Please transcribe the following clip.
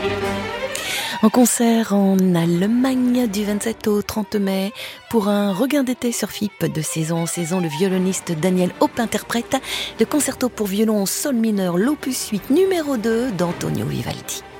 En concert en Allemagne du 27 au 30 mai, pour un regain d'été sur FIP de saison en saison, le violoniste Daniel Hope interprète le concerto pour violon en sol mineur, l'opus 8 numéro 2 d'Antonio Vivaldi.